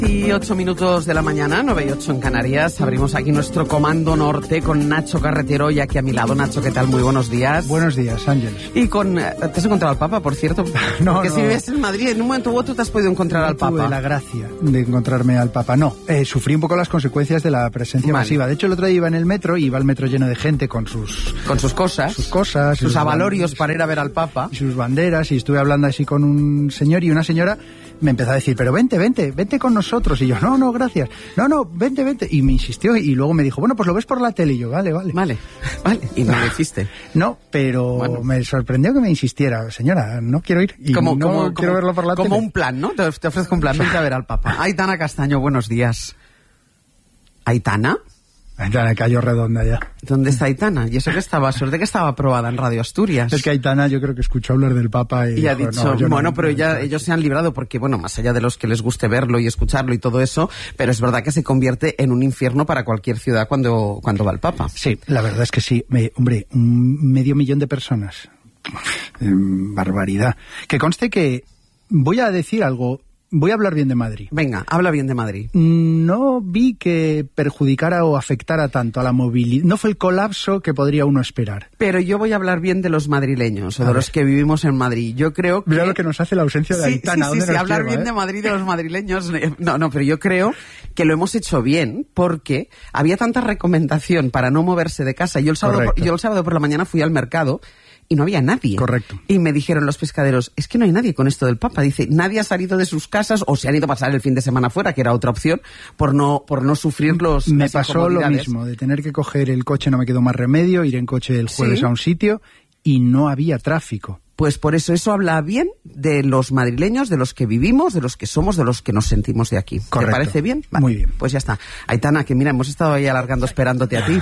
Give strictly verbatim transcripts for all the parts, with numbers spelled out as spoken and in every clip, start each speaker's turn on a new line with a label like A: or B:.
A: Y ocho minutos de la mañana, nueve y ocho en Canarias. Abrimos aquí nuestro Comando Norte con Nacho Carretero y aquí a mi lado. Nacho, ¿qué tal? Muy buenos días.
B: Buenos días, Ángel.
A: Y con... ¿Te has encontrado al Papa, por cierto?
B: No,
A: Porque
B: no.
A: si vives en Madrid, en un momento u otro te has podido encontrar
B: no
A: al Papa.
B: Tuve la gracia de encontrarme al Papa. No, eh, sufrí un poco las consecuencias de la presencia
A: Vale.
B: masiva. De hecho, el otro día iba en el metro y iba el metro lleno de gente con sus...
A: Con sus cosas.
B: Sus cosas.
A: Sus
B: sus
A: avalorios
B: banderas,
A: para ir a ver al Papa.
B: Y sus banderas. Y estuve hablando así con un señor y una señora me empezó a decir, pero vente, vente, vente con nosotros. Y yo, no, no, gracias. No, no, vente, vente. Y me insistió y luego me dijo, bueno, pues lo ves por la tele. Y yo, vale, vale.
A: Vale, vale. Y no lo hiciste.
B: No, pero
A: Bueno.
B: me sorprendió que me insistiera. Señora, no quiero ir y
A: Como,
B: no
A: como,
B: quiero
A: como-
B: verlo por la
A: como
B: tele.
A: un plan, ¿no? Te, te ofrezco un plan, vente a ver al Papa. Aitana Castaño, buenos días. ¿Aitana?
B: Aitana cayó redonda ya.
A: ¿Dónde está Aitana? Y eso que estaba, suerte que estaba aprobada en Radio Asturias.
B: Es que Aitana yo creo que escuchó hablar del Papa y,
A: Y ha
B: dijo,
A: dicho,
B: no, yo no-
A: bueno, pero
B: no,
A: ya
B: no,
A: ellos se han librado porque, bueno, más allá de los que les guste verlo y escucharlo y todo eso, pero es verdad que se convierte en un infierno para cualquier ciudad cuando, cuando va el Papa.
B: Sí, la verdad es que sí. Me- hombre, un medio millón de personas. Em, Barbaridad. Que conste que voy a decir algo, voy a hablar bien de Madrid.
A: Venga, habla bien de Madrid.
B: No vi que perjudicara o afectara tanto a la movilidad. No fue el colapso que podría uno esperar.
A: Pero yo voy a hablar bien de los madrileños o
B: A
A: de
B: ver.
A: los que vivimos en Madrid. Yo creo que...
B: Mira lo que nos hace la ausencia de
A: Sí,
B: Aitana.
A: sí, sí,
B: ¿Dónde
A: sí,
B: nos
A: hablar
B: lleva,
A: bien
B: eh?
A: de Madrid, de los madrileños. eh, No, no, pero yo creo que lo hemos hecho bien porque había tanta recomendación para no moverse de casa. Yo el sábado, por,
B: Correcto.
A: yo el sábado por la mañana fui al mercado y no había nadie.
B: Correcto.
A: Y me dijeron los pescaderos, es que no hay nadie con esto del Papa. Dice, nadie ha salido de sus casas o se han ido a pasar el fin de semana fuera, que era otra opción, por no, por no sufrir los
B: Me
A: las
B: pasó lo
A: incomodidades.
B: mismo, de tener que coger el coche, no me quedó más remedio, ir en coche el jueves
A: Sí.
B: a un sitio y no había tráfico.
A: Pues por eso, eso habla bien de los madrileños, de los que vivimos, de los que somos, de los que nos sentimos de aquí.
B: Correcto.
A: ¿Te parece bien?
B: Muy bien.
A: Pues ya está. Aitana, que mira, hemos estado ahí alargando esperándote a ti.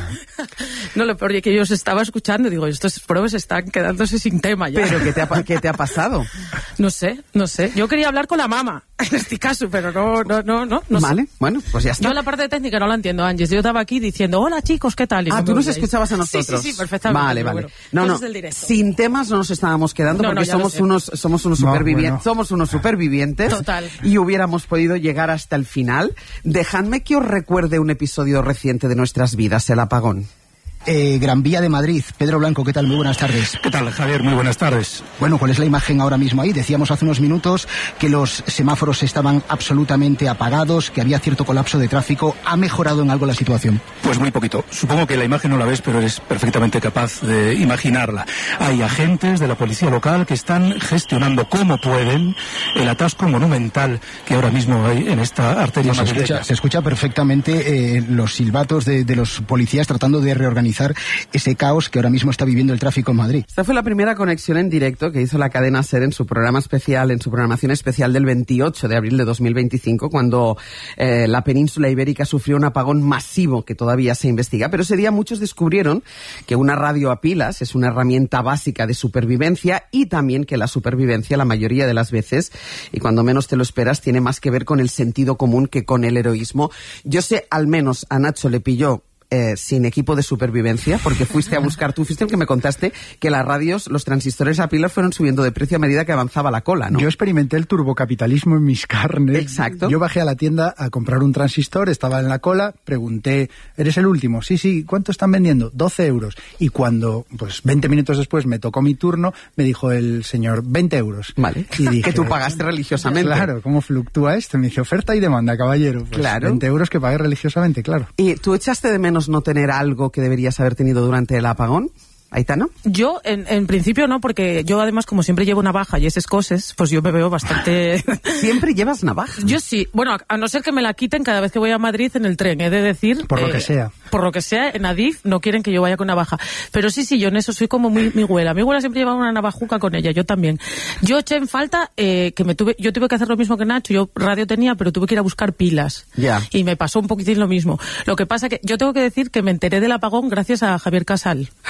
C: No, lo peor es que yo os estaba escuchando y digo, estos pruebas están quedándose sin tema ya.
A: Pero ¿qué te ha, pa- qué te ha pasado?
C: No sé, no sé. Yo quería hablar con la mamá, en este caso, pero no, no, no, no, no sé.
A: Vale, bueno, pues ya está.
C: Yo la parte técnica no la entiendo, Ángeles. Yo estaba aquí diciendo, hola chicos, ¿qué tal? Y
A: Ah,
C: no
A: tú
C: me
A: nos
C: oíais.
A: escuchabas a nosotros.
C: Sí, sí, sí, perfectamente.
A: Vale,
C: pero
A: vale.
C: bueno,
A: no, no,
C: cosas del directo.
A: sin temas no nos estábamos quedando
C: No, no,
A: porque
C: ya lo
A: somos
C: sé.
A: unos, somos unos
B: No,
A: supervivientes,
B: bueno.
A: somos unos supervivientes.
C: Total.
A: Y hubiéramos podido llegar hasta el final. Dejadme que os recuerde un episodio reciente de nuestras vidas, el apagón.
D: Eh, Gran Vía de Madrid. Pedro Blanco, ¿qué tal? Muy buenas tardes.
E: ¿Qué tal, Javier? Muy buenas tardes.
D: Bueno, ¿cuál es la imagen ahora mismo ahí? Decíamos hace unos minutos que los semáforos estaban absolutamente apagados, que había cierto colapso de tráfico. ¿Ha mejorado en algo la situación?
E: Pues muy poquito. Supongo que la imagen no la ves, pero eres perfectamente capaz de imaginarla. Hay agentes de la policía local que están gestionando como pueden el atasco monumental que ahora mismo hay en esta arteria
D: Se
E: madrileña.
D: escucha, se escucha perfectamente eh, los silbatos de, de los policías tratando de reorganizar ese caos que ahora mismo está viviendo el tráfico en Madrid.
A: Esta fue la primera conexión en directo que hizo la cadena SER en su programa especial, en su programación especial del veintiocho de abril de dos mil veinticinco, cuando eh, la península ibérica sufrió un apagón masivo que todavía se investiga. Pero ese día muchos descubrieron que una radio a pilas es una herramienta básica de supervivencia y también que la supervivencia, la mayoría de las veces, y cuando menos te lo esperas, tiene más que ver con el sentido común que con el heroísmo. Yo sé, al menos a Nacho le pilló Eh, sin equipo de supervivencia, porque fuiste a buscar, tú fuiste el que me contaste que las radios, los transistores a pilas fueron subiendo de precio a medida que avanzaba la cola, ¿no?
B: Yo experimenté el turbocapitalismo en mis carnes.
A: Exacto.
B: Yo bajé a la tienda a comprar un transistor, estaba en la cola, pregunté, ¿eres el último? Sí, sí, ¿cuánto están vendiendo? doce euros. Y cuando, pues veinte minutos después me tocó mi turno, me dijo el señor, veinte euros.
A: Vale.
B: Y dije,
A: que tú pagaste religiosamente.
B: Claro, ¿cómo fluctúa esto? Me dice, oferta y demanda, caballero. Pues
A: Claro.
B: veinte euros que pagué religiosamente, claro.
A: ¿Y tú echaste de menos no tener algo que deberías haber tenido durante el apagón, Aitana?
C: Yo, en, en principio, no, porque yo además, como siempre llevo navaja y esas cosas, pues yo me veo bastante...
A: Siempre llevas navaja.
C: Yo sí. Bueno, a, a no ser que me la quiten cada vez que voy a Madrid en el tren, he de decir...
B: Por lo
C: eh,
B: que sea.
C: Por lo que sea, en Adif no quieren que yo vaya con navaja. Pero sí, sí, yo en eso soy como muy mi güela. Mi güela siempre lleva una navajuca con ella, yo también. Yo eché en falta eh, que me tuve... Yo tuve que hacer lo mismo que Nacho, yo radio tenía, pero tuve que ir a buscar pilas.
A: Ya.
C: Y me pasó un poquitín lo mismo. Lo que pasa que yo tengo que decir que me enteré del apagón gracias a Javier Casal. Porque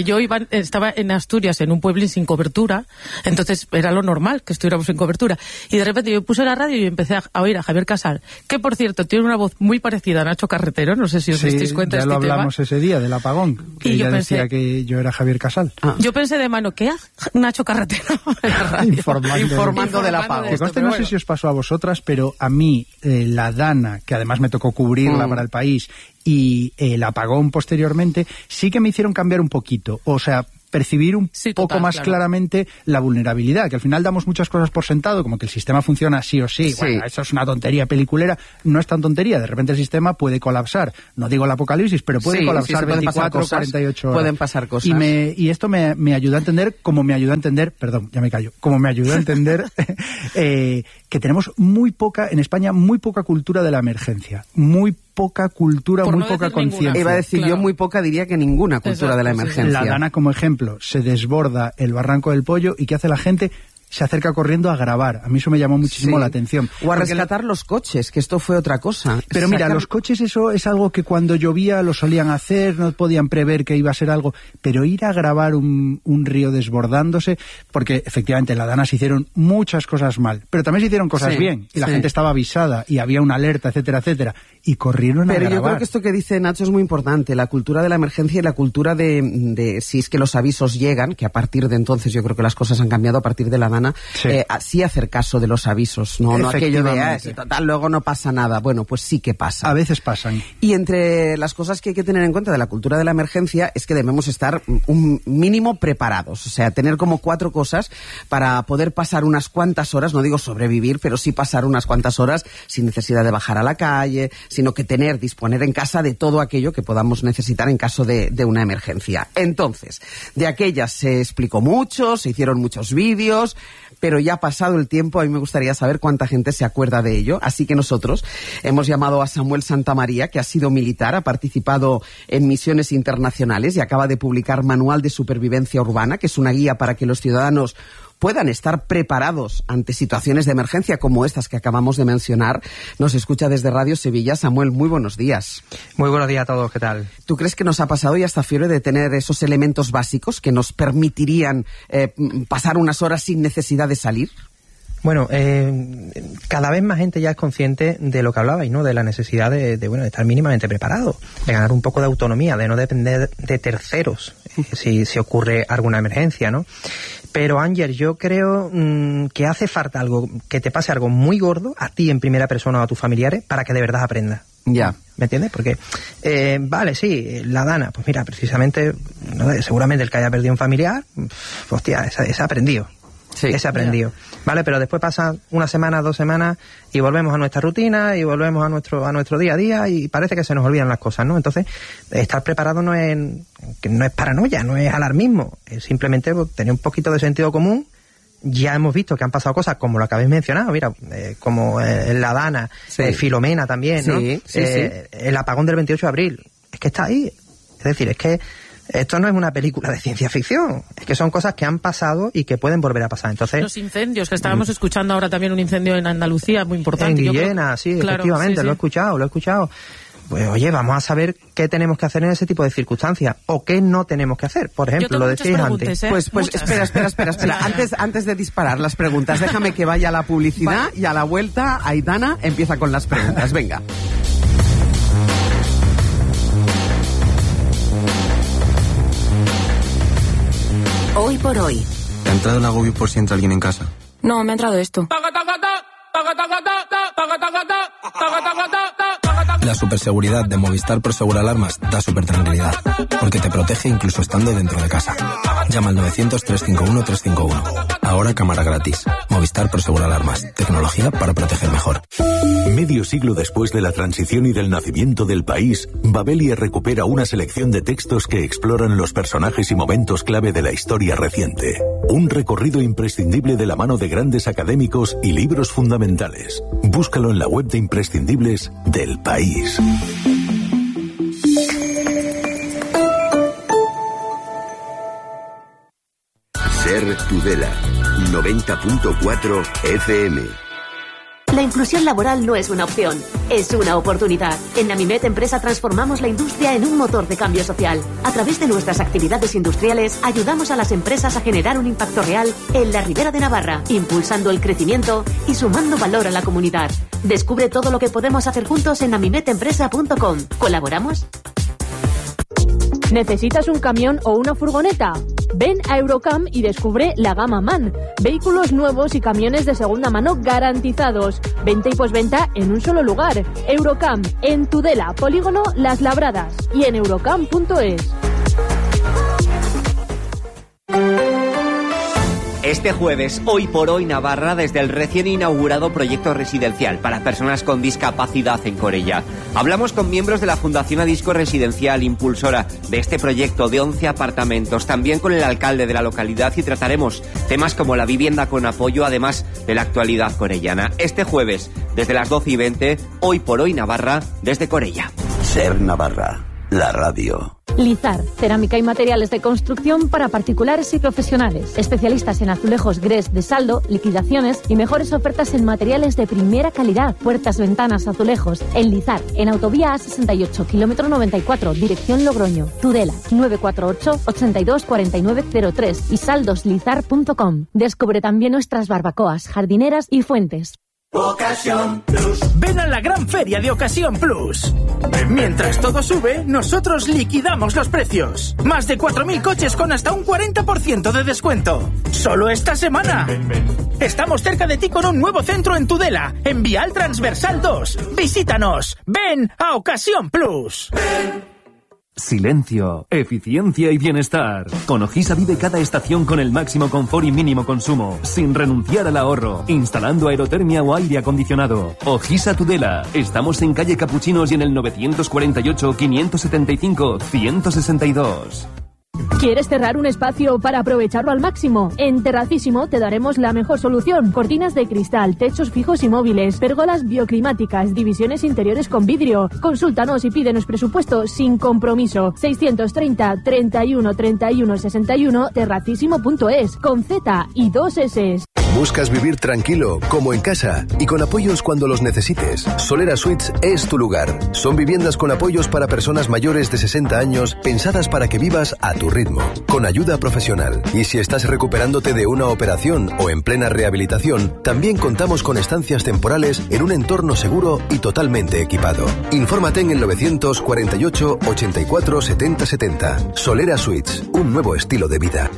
C: porque yo iba, estaba en Asturias, en un pueblín sin cobertura, entonces era lo normal que estuviéramos sin cobertura. Y de repente yo puse la radio y empecé a, a oír a Javier Casal, que por cierto tiene una voz muy parecida a Nacho Carretero, no sé si os
B: sí,
C: dais cuenta de
B: este
C: tema.
B: ya lo hablamos ese día del apagón, que
C: y
B: ella
C: yo pensé,
B: decía que yo era Javier Casal.
C: Ah. Yo pensé de mano, ¿qué hace Nacho Carretero en la radio?
B: Informando,
A: Informando del apagón.
B: Que conste, no bueno. sé si os pasó a vosotras, pero a mí, eh, la Dana, que además me tocó cubrirla mm. para el país, y el apagón posteriormente, sí que me hicieron cambiar un poquito. O sea, percibir un
C: sí,
B: poco
C: total,
B: más
C: claro.
B: claramente la vulnerabilidad, que al final damos muchas cosas por sentado, como que el sistema funciona sí o sí. sí. Bueno, eso es una tontería peliculera. No es tan tontería. De repente el sistema puede colapsar. No digo el apocalipsis, pero puede sí, colapsar sí, veinticuatro, cuarenta y ocho horas.
A: Pueden pasar cosas.
B: Y, me, y esto me, me ayudó a entender, como me ayudó a entender, perdón, ya me callo, como me ayudó a entender eh, que tenemos muy poca, en España, muy poca cultura de la emergencia. Muy poca cultura,
C: Por
B: muy
C: no
B: poca conciencia.
A: Iba a decir claro. yo muy poca, diría que ninguna cultura Exacto, de la emergencia.
B: La Dana, como ejemplo, se desborda el Barranco del Pollo y ¿qué hace la gente? Se acerca corriendo a grabar. A mí eso me llamó muchísimo sí. la atención.
A: O a rescatar los coches, que esto fue otra cosa.
B: Pero mira, Sacar... los coches eso es algo que cuando llovía lo solían hacer, no podían prever que iba a ser algo, pero ir a grabar un, un río desbordándose, porque efectivamente en la Dana se hicieron muchas cosas mal, pero también se hicieron cosas sí, bien, y la sí. gente estaba avisada, y había una alerta, etcétera, etcétera, y corrieron
A: pero
B: a grabar.
A: Pero yo creo que esto que dice Nacho es muy importante, la cultura de la emergencia y la cultura de, de si es que los avisos llegan, que a partir de entonces yo creo que las cosas han cambiado a partir de la Dana, sí. eh, sí hacer caso de los avisos, no, no aquello de ah, si total luego no pasa nada. Bueno, pues sí que pasa.
B: A veces pasan.
A: Y entre las cosas que hay que tener en cuenta de la cultura de la emergencia es que debemos estar un mínimo preparados, o sea, tener como cuatro cosas para poder pasar unas cuantas horas, no digo sobrevivir, pero sí pasar unas cuantas horas sin necesidad de bajar a la calle, sino que tener, disponer en casa de todo aquello que podamos necesitar en caso de, de una emergencia. Entonces, de aquellas se explicó mucho, se hicieron muchos vídeos, pero ya pasado el tiempo, a mí me gustaría saber cuánta gente se acuerda de ello. Así que nosotros hemos llamado a Samuel Santamaría, que ha sido militar, ha participado en misiones internacionales y acaba de publicar Manual de Supervivencia Urbana, que es una guía para que los ciudadanos puedan estar preparados ante situaciones de emergencia como estas que acabamos de mencionar. Nos escucha desde Radio Sevilla. Samuel, muy buenos días.
F: Muy buenos días a todos, ¿qué tal?
A: ¿Tú crees que nos ha pasado ya esta fiebre de tener esos elementos básicos que nos permitirían eh, pasar unas horas sin necesidad de salir?
F: Bueno, eh, cada vez más gente ya es consciente de lo que hablabais, ¿no? De la necesidad de, de, bueno, de estar mínimamente preparado, de ganar un poco de autonomía, de no depender de terceros eh, si, si ocurre alguna emergencia, ¿no? Pero, Ángel, yo creo mmm, que hace falta algo, que te pase algo muy gordo a ti en primera persona o a tus familiares para que de verdad aprendas.
A: Ya.
F: ¿Me entiendes? Porque, eh, vale, sí, la Dana, pues mira, precisamente, no, seguramente el que haya perdido un familiar, pues, hostia, ese, ese ha aprendido. Sí, ese aprendido, yeah. Vale, pero después pasan una semana, dos semanas y volvemos a nuestra rutina y volvemos a nuestro a nuestro día a día y parece que se nos olvidan las cosas, ¿no? Entonces, estar preparado no es no es paranoia, no es alarmismo, es simplemente tener un poquito de sentido común. Ya hemos visto que han pasado cosas como lo que habéis mencionado, mira, eh, como eh, la Dana, sí. eh, Filomena también, ¿no?
A: Sí, sí,
F: eh,
A: sí.
F: El apagón del veintiocho de abril, es que está ahí, es decir, es que esto no es una película de ciencia ficción, es que son cosas que han pasado y que pueden volver a pasar. Entonces,
C: los incendios, que estábamos mm. escuchando ahora también un incendio en Andalucía muy importante.
F: En Guillena, sí, claro, efectivamente, sí, sí. lo he escuchado, lo he escuchado. Pues oye, vamos a saber qué tenemos que hacer en ese tipo de circunstancias o qué no tenemos que hacer. Por ejemplo, lo decíais antes.
A: ¿eh? Pues, pues espera, espera, espera, espera. Antes, antes de disparar las preguntas, déjame que vaya a la publicidad vale. Y a la vuelta, Aitana empieza con las preguntas. Venga.
G: Hoy por hoy.
H: ¿Te ha entrado el agobio por si entra alguien en casa?
G: No, me ha entrado esto.
H: La superseguridad de Movistar Prosegur Alarmas da super tranquilidad, porque te protege incluso estando dentro de casa. Llama al novecientos, trescientos cincuenta y uno, trescientos cincuenta y uno. Ahora cámara gratis. Movistar Prosegur Alarmas. Tecnología para proteger mejor.
I: Medio siglo después de la transición y del nacimiento del país, Babelia recupera una selección de textos que exploran los personajes y momentos clave de la historia reciente. Un recorrido imprescindible de la mano de grandes académicos y libros fundamentales. Búscalo en la web de imprescindibles del país.
J: Ser Tudela, noventa punto cuatro F M. La inclusión laboral no es una opción, es una oportunidad. En Namimet Empresa transformamos la industria en un motor de cambio social. A través de nuestras actividades industriales, ayudamos a las empresas a generar un impacto real en la Ribera de Navarra, impulsando el crecimiento y sumando valor a la comunidad. Descubre todo lo que podemos hacer juntos en namimet empresa punto com. ¿Colaboramos?
K: ¿Necesitas un camión o una furgoneta? Ven a Eurocam y descubre la gama MAN. Vehículos nuevos y camiones de segunda mano garantizados. Venta y posventa en un solo lugar. Eurocam, en Tudela, Polígono Las Labradas y en eurocam punto es.
L: Este jueves, Hoy por Hoy Navarra, desde el recién inaugurado proyecto residencial para personas con discapacidad en Corella. Hablamos con miembros de la Fundación Adisco Residencial, impulsora de este proyecto de once apartamentos, también con el alcalde de la localidad, y trataremos temas como la vivienda con apoyo, además de la actualidad corellana. Este jueves, desde las doce y veinte, Hoy por Hoy Navarra, desde Corella.
M: Ser Navarra, la radio.
K: Lizar, cerámica y materiales de construcción para particulares y profesionales. Especialistas en azulejos Gres de saldo, liquidaciones y mejores ofertas en materiales de primera calidad. Puertas, ventanas, azulejos. En Lizar, en Autovía A sesenta y ocho, kilómetro noventa y cuatro, dirección Logroño. Tudela, nueve cuatro ocho, ochenta y dos, cuarenta y nueve cero tres y saldoslizar punto com. Descubre también nuestras barbacoas, jardineras y fuentes.
N: Ocasión Plus. Ven a la gran feria de Ocasión Plus. Mientras todo sube, nosotros liquidamos los precios. Más de cuatro mil coches con hasta un cuarenta por ciento de descuento. Solo esta semana. Ven, ven, ven. Estamos cerca de ti con un nuevo centro en Tudela, en Vial Transversal dos. Visítanos. Ven a Ocasión Plus. Ven.
O: Silencio, eficiencia y bienestar. Con Ojisa vive cada estación con el máximo confort y mínimo consumo, sin renunciar al ahorro, instalando aerotermia o aire acondicionado. Ojisa Tudela. Estamos en calle Capuchinos y en el novecientos cuarenta y ocho, quinientos setenta y cinco, ciento sesenta y dos.
K: ¿Quieres cerrar un espacio para aprovecharlo al máximo? En Terracísimo te daremos la mejor solución. Cortinas de cristal, techos fijos y móviles, pérgolas bioclimáticas, divisiones interiores con vidrio. Consúltanos y pídenos presupuesto sin compromiso. seiscientos treinta, treinta y uno, treinta y uno, sesenta y uno, terracísimo punto es, con Z y dos S.
P: ¿Buscas vivir tranquilo, como en casa, y con apoyos cuando los necesites? Solera Suites es tu lugar. Son viviendas con apoyos para personas mayores de sesenta años, pensadas para que vivas a tu ritmo, con ayuda profesional. Y si estás recuperándote de una operación o en plena rehabilitación, también contamos con estancias temporales en un entorno seguro y totalmente equipado. Infórmate en el novecientos cuarenta y ocho, ochenta y cuatro, setenta setenta. Solera Suites, un nuevo estilo de vida.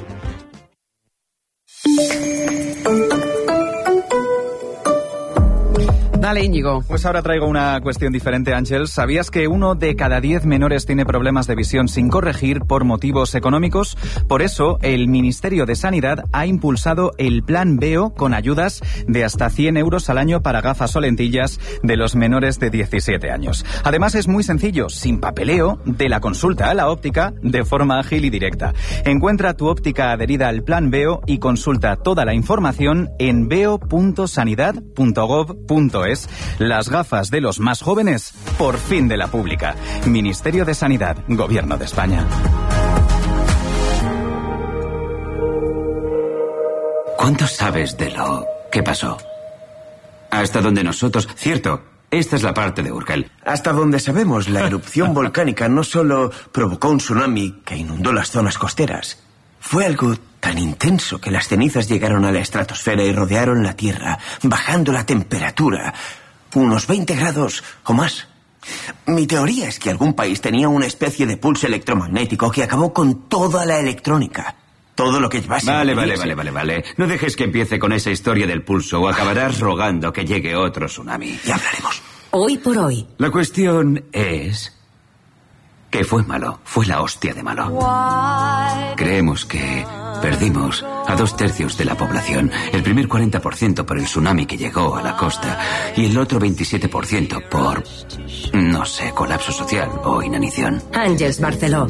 A: Dale, Íñigo.
Q: Pues ahora traigo una cuestión diferente, Ángel. ¿Sabías que uno de cada diez menores tiene problemas de visión sin corregir por motivos económicos? Por eso, el Ministerio de Sanidad ha impulsado el Plan Veo con ayudas de hasta cien euros al año para gafas o lentillas de los menores de diecisiete años. Además, es muy sencillo, sin papeleo, de la consulta a la óptica, de forma ágil y directa. Encuentra tu óptica adherida al Plan Veo y consulta toda la información en veo punto sanidad punto gov punto es. Las gafas de los más jóvenes, por fin de la pública. Ministerio de Sanidad, Gobierno de España.
R: ¿Cuánto sabes de lo que pasó? Hasta donde nosotros... Cierto, esta es la parte de Urgel.
S: Hasta donde sabemos, la erupción volcánica no solo provocó un tsunami que inundó las zonas costeras. Fue algo tan intenso que las cenizas llegaron a la estratosfera y rodearon la Tierra, bajando la temperatura unos veinte grados o más. Mi teoría es que algún país tenía una especie de pulso electromagnético que acabó con toda la electrónica. Todo lo que llevase...
R: Vale, vale, vale, vale, vale. No dejes que empiece con esa historia del pulso o acabarás rogando que llegue otro tsunami.
S: Ya hablaremos.
G: Hoy por hoy.
R: La cuestión es... que fue malo, fue la hostia de malo. Creemos que perdimos a dos tercios de la población, el primer cuarenta por ciento por el tsunami que llegó a la costa y el otro veintisiete por ciento por, no sé, colapso social o inanición.
G: Ángeles Barceló.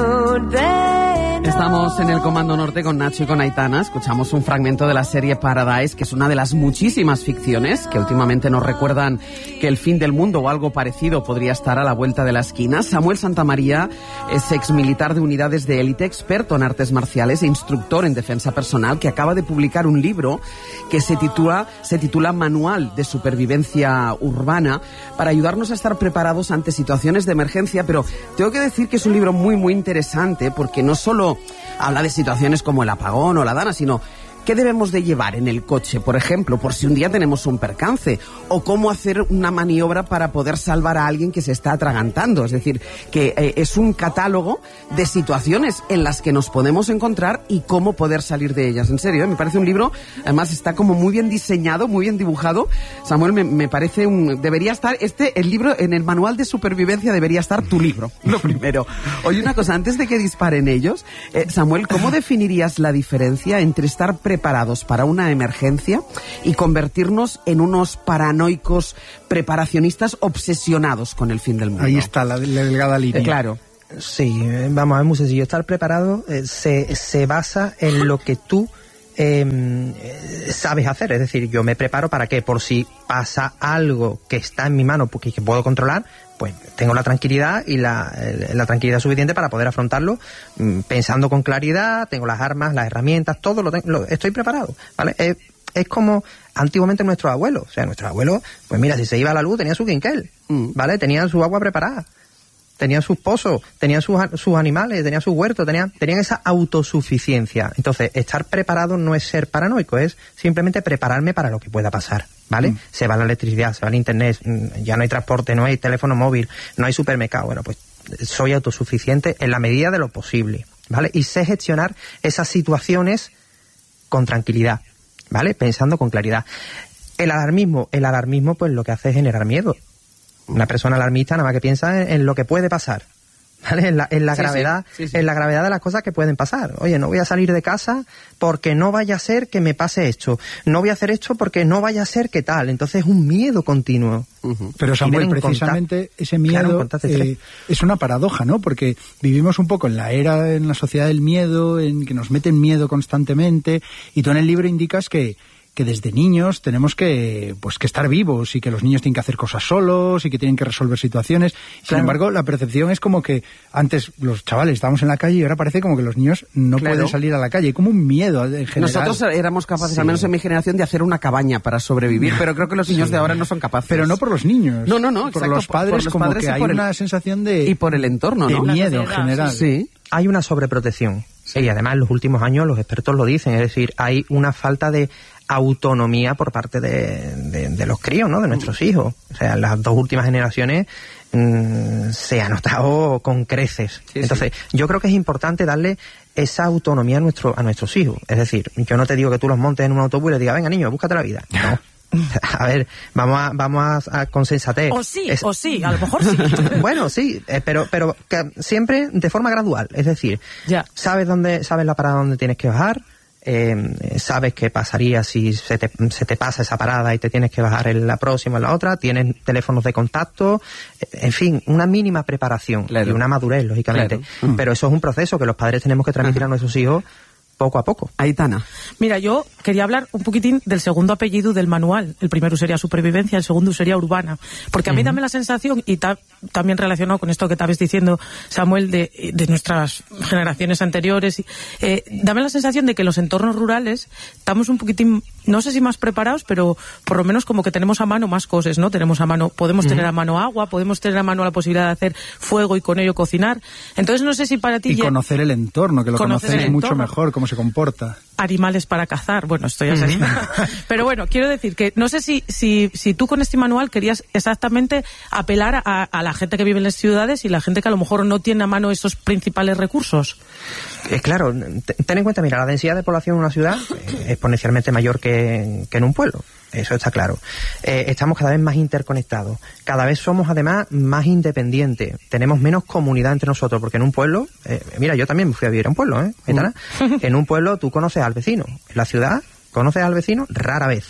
A: Estamos en el Comando Norte con Nacho y con Aitana. Escuchamos un fragmento de la serie Paradise, que es una de las muchísimas ficciones que últimamente nos recuerdan que el fin del mundo o algo parecido podría estar a la vuelta de la esquina. Samuel Santamaría es ex militar de unidades de élite, experto en artes marciales e instructor instructor en defensa personal, que acaba de publicar un libro que se titula, se titula Manual de Supervivencia Urbana, para ayudarnos a estar preparados ante situaciones de emergencia. Pero tengo que decir que es un libro muy, muy interesante, porque no solo habla de situaciones como el apagón o la dana, sino ¿qué debemos de llevar en el coche, por ejemplo, por si un día tenemos un percance? O cómo hacer una maniobra para poder salvar a alguien que se está atragantando. Es decir, que eh, es un catálogo de situaciones en las que nos podemos encontrar y cómo poder salir de ellas. En serio, ¿eh? Me parece un libro, además está como muy bien diseñado, muy bien dibujado. Samuel, me, me parece un... Debería estar, este, el libro, en el manual de supervivencia debería estar tu libro, lo primero. Oye, una cosa, antes de que disparen ellos, eh, Samuel, ¿cómo definirías la diferencia entre estar preparado preparados para una emergencia y convertirnos en unos paranoicos preparacionistas obsesionados con el fin del mundo?
B: Ahí está la, la delgada línea.
A: Eh, claro.
F: Sí, vamos, es muy sencillo. Estar preparado eh, se, se basa en lo que tú eh, sabes hacer. Es decir, yo me preparo para que por si pasa algo que está en mi mano, porque que puedo controlar, pues tengo la tranquilidad y la, la tranquilidad suficiente para poder afrontarlo pensando con claridad, tengo las armas, las herramientas, todo lo, tengo, lo estoy preparado, ¿vale? Es, es como antiguamente nuestros abuelos, o sea, nuestros abuelos, pues mira, si se iba a la luz tenía su quinquel, ¿vale? Tenían su agua preparada, tenían sus pozos, tenían sus, sus animales, tenían su huerto, tenían, tenían esa autosuficiencia. Entonces, estar preparado no es ser paranoico, es simplemente prepararme para lo que pueda pasar, ¿vale? Mm. Se va la electricidad, se va el internet, ya no hay transporte, no hay teléfono móvil, no hay supermercado. Bueno, pues soy autosuficiente en la medida de lo posible, ¿vale? Y sé gestionar esas situaciones con tranquilidad, ¿vale? Pensando con claridad. El alarmismo, el alarmismo pues lo que hace es generar miedo. Una persona alarmista nada más que piensa en, en lo que puede pasar, ¿vale? En la, en la sí, gravedad, sí, sí, sí. en la gravedad de las cosas que pueden pasar. Oye, no voy a salir de casa porque no vaya a ser que me pase esto. No voy a hacer esto porque no vaya a ser que tal. Entonces es un miedo continuo.
B: Uh-huh. Pero Samuel, precisamente ese miedo claro, eh, es una paradoja, ¿no? Porque vivimos un poco en la era, en la sociedad del miedo, en que nos meten miedo constantemente, y tú en el libro indicas que que desde niños tenemos que pues que estar vivos y que los niños tienen que hacer cosas solos y que tienen que resolver situaciones. Sin claro. embargo, la percepción es como que antes los chavales estábamos en la calle y ahora parece como que los niños no claro. pueden salir a la calle. Hay como un miedo en general.
A: Nosotros éramos capaces, sí. al menos en mi generación, de hacer una cabaña para sobrevivir, pero creo que los niños sí. de ahora no son capaces.
B: Pero no por los niños.
A: No, no, no.
B: Por
A: exacto,
B: los padres,
A: por los
B: como
A: padres
B: que hay
A: el,
B: una sensación de...
A: Y por el entorno, ¿no?
B: De miedo en general.
F: Sí. Hay una sobreprotección. Sí. Y además en los últimos años los expertos lo dicen, es decir, hay una falta de autonomía por parte de, de, de los críos, ¿no? De nuestros hijos. O sea, en las dos últimas generaciones mmm, se ha notado con creces. Sí, Entonces, sí. yo creo que es importante darle esa autonomía a nuestro, a nuestros hijos. Es decir, yo no te digo que tú los montes en un autobús y les digas, venga niño, búscate la vida. No. A ver, vamos a, vamos a, a con sensatez.
C: O sí,
F: es,
C: o sí, a lo mejor sí.
F: Bueno, sí, eh, pero, pero que siempre de forma gradual. Es decir, ya. sabes dónde, sabes la parada donde tienes que bajar. Eh, sabes qué pasaría si se te, se te pasa esa parada y te tienes que bajar en la próxima o en la otra, tienes teléfonos de contacto, en fin, una mínima preparación claro. y una madurez, lógicamente. Claro. Pero eso es un proceso que los padres tenemos que transmitir a nuestros hijos poco a poco.
A: Aitana.
C: Mira, yo quería hablar un poquitín del segundo apellido del manual. El primero sería supervivencia, el segundo sería urbana. Porque a mí uh-huh. dame la sensación, y ta, también relacionado con esto que estabas diciendo, Samuel, de, de nuestras generaciones anteriores, eh, dame la sensación de que en los entornos rurales estamos un poquitín, no sé si más preparados, pero por lo menos como que tenemos a mano más cosas, ¿no? Tenemos a mano, podemos uh-huh. tener a mano agua, podemos tener a mano la posibilidad de hacer fuego y con ello cocinar. Entonces no sé si para ti...
B: Y ya... conocer el entorno, que lo conocéis mucho mejor, cómo se comporta.
C: Animales para cazar, bueno, esto ya sería. Uh-huh. Pero bueno, quiero decir que no sé si, si, si tú con este manual querías exactamente apelar a, a la gente que vive en las ciudades y la gente que a lo mejor no tiene a mano esos principales recursos.
F: Eh, claro, ten en cuenta, mira, la densidad de población en una ciudad es exponencialmente mayor que, que en un pueblo. Eso está claro. Eh, estamos cada vez más interconectados. Cada vez somos, además, más independientes. Tenemos menos comunidad entre nosotros, porque en un pueblo... Eh, mira, yo también me fui a vivir a un pueblo, ¿eh? Uh. En un pueblo tú conoces al vecino. En la ciudad, ¿conoces al vecino? Rara vez.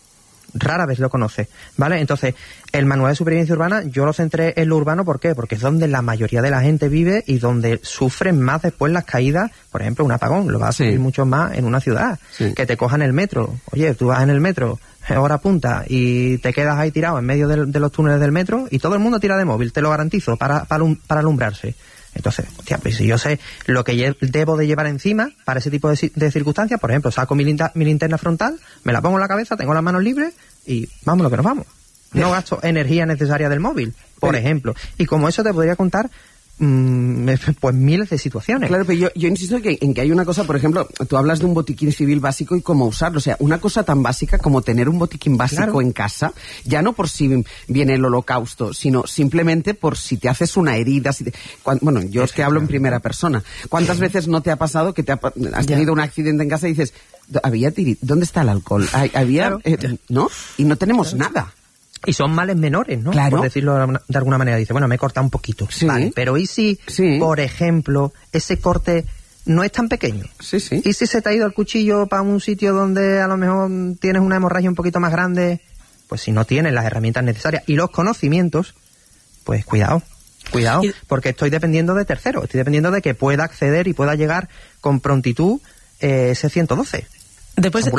F: Rara vez lo conoces, ¿vale? Entonces, el manual de supervivencia urbana, yo lo centré en lo urbano, ¿por qué? Porque es donde la mayoría de la gente vive y donde sufren más después las caídas. Por ejemplo, un apagón, lo vas a sufrir sí. mucho más en una ciudad. Sí. Que te cojan el metro. Oye, tú vas en el metro... hora punta y te quedas ahí tirado en medio de, de los túneles del metro y todo el mundo tira de móvil, te lo garantizo, para, para, para alumbrarse. Entonces, hostia, pues si yo sé lo que lle- debo de llevar encima para ese tipo de, ci- de circunstancias, por ejemplo, saco mi, linda- mi linterna frontal, me la pongo en la cabeza, tengo las manos libres y vámonos que nos vamos. No gasto energía necesaria del móvil, por
A: Pero-
F: ejemplo. Y como eso te podría contar mm, pues miles de situaciones.
A: Claro, pero yo, yo insisto que, en que hay una cosa, por ejemplo, tú hablas de un botiquín civil básico y cómo usarlo. O sea, una cosa tan básica como tener un botiquín básico
F: Claro.
A: en casa, ya no por si viene el holocausto, sino simplemente por si te haces una herida. Si te- cuan- bueno, yo es que hablo en primera persona. ¿Cuántas veces no te ha pasado que te ha pa- has tenido un accidente en casa y dices, había tiri- ¿dónde está el alcohol? Hay- Había,
F: Claro.
A: eh, ¿no? Y no tenemos nada.
F: Y son males menores, ¿no?
A: Claro.
F: Por decirlo de alguna- de alguna manera. Dice, bueno, me he cortado un poquito.
A: Sí.
F: Vale, pero ¿y si,
A: Sí.
F: por ejemplo, ese corte no es tan pequeño?
A: Sí, sí.
F: ¿Y si se te ha ido el cuchillo para un sitio donde a lo mejor tienes una hemorragia un poquito más grande? Pues si no tienes las herramientas necesarias y los conocimientos, pues cuidado. Cuidado,
C: Y-
F: porque estoy dependiendo de terceros. Estoy dependiendo de que pueda acceder y pueda llegar con prontitud eh, ese ciento doce.
C: Después,